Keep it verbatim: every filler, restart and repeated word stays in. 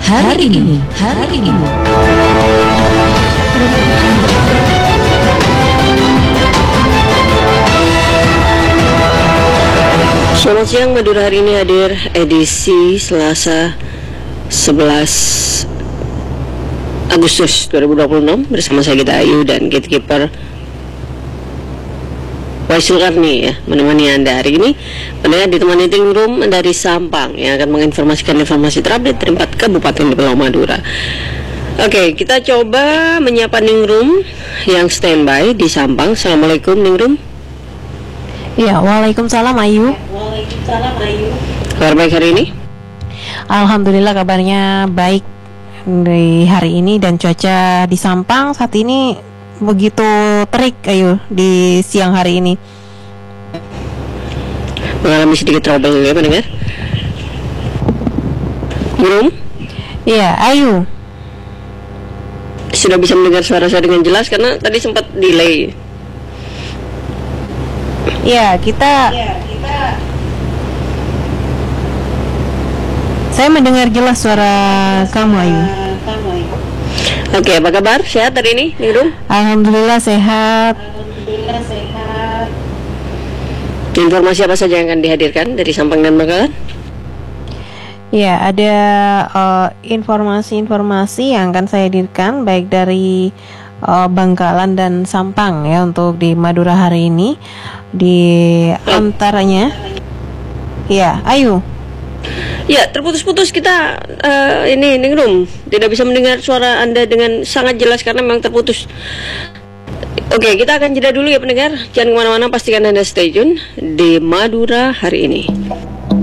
hari ini, hari ini. Selamat siang, Madura hari ini hadir edisi Selasa sebelas Agustus dua ribu dua puluh enam bersama saya Gita Ayu dan gatekeeper Waisul Karni ya, menemani Anda hari ini. Pendengar ditemani Ting Room dari Sampang yang akan menginformasikan informasi terupdate dari empat kabupaten di Pulau Madura. Oke, kita coba menyapa Ning Room yang standby di Sampang. Assalamualaikum Ning Room. Ya, waalaikumsalam Ayu. Waalaikumsalam Ayu. Kabar baik hari ini? Alhamdulillah kabarnya baik di hari ini, dan cuaca di Sampang saat ini begitu terik Ayu di siang hari ini. Mengalami sedikit trouble ya pendengar. Belum? Iya, Ayu. Sudah bisa mendengar suara saya dengan jelas karena tadi sempat delay. Iya, kita Ya, kita saya mendengar jelas suara kamu Ayu. Oke, apa kabar? Sehat hari ini, Ningrum? Alhamdulillah sehat. Alhamdulillah sehat. Informasi apa saja yang akan dihadirkan dari Sampang dan Bangkalan? Ya, ada uh, informasi-informasi yang akan saya hadirkan baik dari uh, Bangkalan dan Sampang ya untuk di Madura hari ini. Di antaranya, ya, Ayu. Ya, terputus-putus kita uh, ini Ningrum tidak bisa mendengar suara Anda dengan sangat jelas karena memang terputus. Oke, kita akan jeda dulu ya pendengar. Jangan kemana-mana, pastikan Anda stay tune di Madura hari ini.